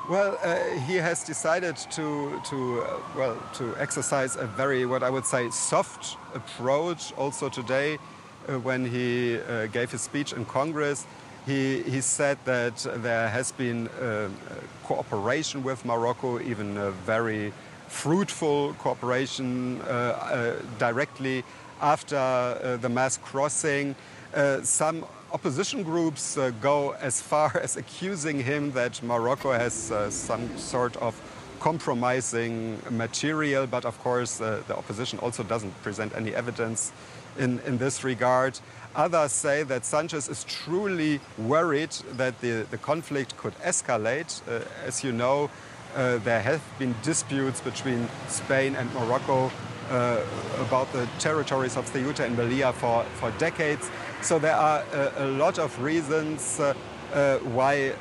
Well, he has decided to exercise a very, what I would say, soft approach. Also today, when he gave his speech in Congress, he said that there has been cooperation with Morocco, even a very fruitful cooperation directly after the mass crossing. Some opposition groups go as far as accusing him that Morocco has some sort of compromising material, but of course the opposition also doesn't present any evidence in this regard. Others say that Sanchez is truly worried that the conflict could escalate. As you know, there have been disputes between Spain and Morocco about the territories of Ceuta and Melilla for decades. So there are a lot of reasons why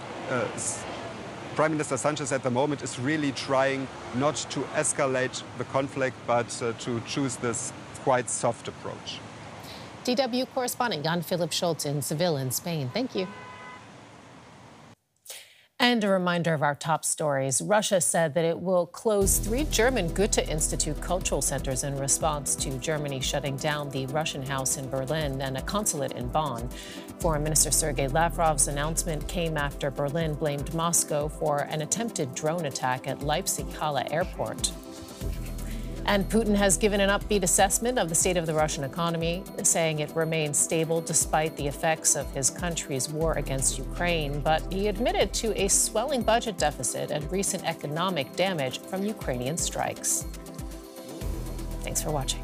Prime Minister Sanchez at the moment is really trying not to escalate the conflict, but to choose this quite soft approach. DW correspondent Jan Philip Schultz in Seville in Spain. Thank you. And a reminder of our top stories. Russia said that it will close 3 German Goethe Institute cultural centers in response to Germany shutting down the Russian House in Berlin and a consulate in Bonn. Foreign Minister Sergei Lavrov's announcement came after Berlin blamed Moscow for an attempted drone attack at Leipzig-Halle airport. And Putin has given an upbeat assessment of the state of the Russian economy, saying it remains stable despite the effects of his country's war against Ukraine. But he admitted to a swelling budget deficit and recent economic damage from Ukrainian strikes. Thanks for watching.